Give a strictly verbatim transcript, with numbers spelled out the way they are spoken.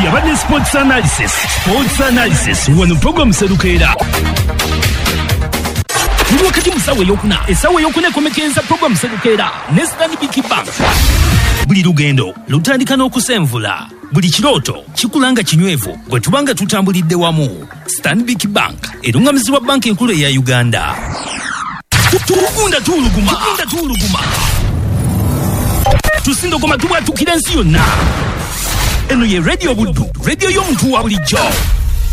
yabadde sports analysis sports analysis wano program Serukeera Ndi wakati musawe yokuna esawe yokuna komekeza program Serukeera ne Stanbic Bank buli lugendo lutandika n'okusenvula buli kirooto kikulanga kinywevu bwe tubanga tutambulidde wamu Stanbic Bank erungamizibwa banka enkulu ya Uganda tukunda tuluguma tukunda tuluguma tusindogoma tubwatukira ensi yonna eno ye radio buddu radio y'omuntu wa bulijjo